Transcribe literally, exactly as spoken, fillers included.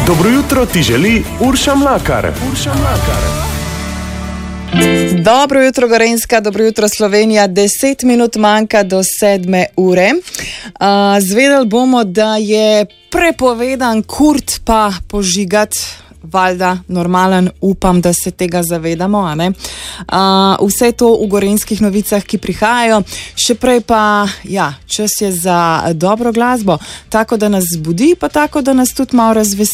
Dobro jutro ti želi Urša Mlakar. Urša Mlakar. Dobro jutro Gorenjska, dobro jutro Slovenija, deset minut manjka do sedme ure. Uh, zvedeli bomo, da je prepovedan kurt pa požigati, valjda normalen, upam, da se tega zavedamo, a ne? Uh, vse to v gorenjskih novicah, ki prihajajo, še prej pa, ja, čas je za dobro glasbo, tako da nas zbudi, pa tako da nas tudi malo razveseli.